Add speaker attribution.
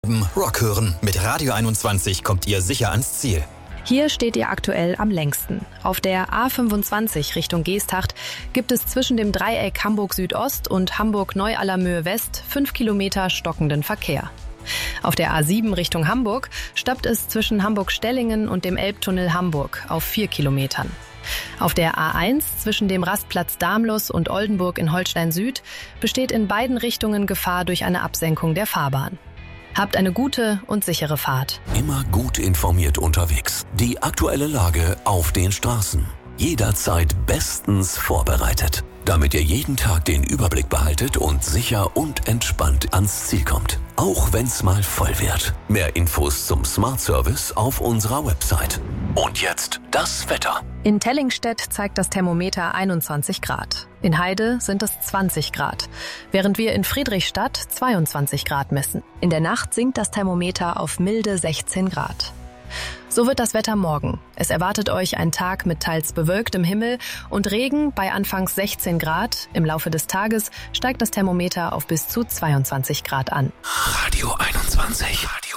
Speaker 1: Rock hören. Mit Radio 21 kommt ihr sicher ans Ziel.
Speaker 2: Hier steht ihr aktuell am längsten. Auf der A25 Richtung Geesthacht gibt es zwischen dem Dreieck Hamburg Südost und Hamburg Neu-Allermöhe West 5 Kilometer stockenden Verkehr. Auf der A7 Richtung Hamburg stoppt es zwischen Hamburg-Stellingen und dem Elbtunnel Hamburg auf 4 Kilometern. Auf der A1 zwischen dem Rastplatz Damlus und Oldenburg in Holstein Süd besteht in beiden Richtungen Gefahr durch eine Absenkung der Fahrbahn. Habt eine gute und sichere Fahrt.
Speaker 3: Immer gut informiert unterwegs. Die aktuelle Lage auf den Straßen. Jederzeit bestens vorbereitet, damit ihr jeden Tag den Überblick behaltet und sicher und entspannt ans Ziel kommt. Auch wenn's mal voll wird. Mehr Infos zum Smart Service auf unserer Website. Und jetzt das Wetter.
Speaker 2: In Tellingstedt zeigt das Thermometer 21 Grad. In Heide sind es 20 Grad, während wir in Friedrichstadt 22 Grad messen. In der Nacht sinkt das Thermometer auf milde 16 Grad. So wird das Wetter morgen. Es erwartet euch ein Tag mit teils bewölktem Himmel und Regen bei anfangs 16 Grad. Im Laufe des Tages steigt das Thermometer auf bis zu 22 Grad an.
Speaker 3: Radio 21.